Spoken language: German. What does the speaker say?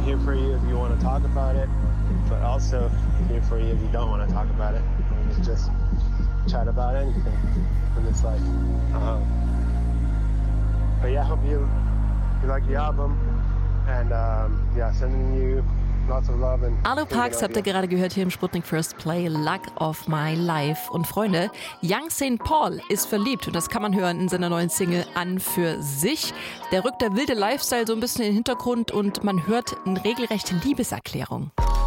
here for you if you want to talk about it, but also here for you if you don't want to talk about it. We can just chat about anything in this life. But yeah, I hope you like the album, and sending you lots of love. Arlo Parks habt ihr gerade gehört hier im Sputnik First Play, Luck of My Life. Und Freunde, Young St. Paul ist verliebt und das kann man hören in seiner neuen Single An für sich. Der rückt der wilde Lifestyle so ein bisschen in den Hintergrund und man hört eine regelrechte Liebeserklärung.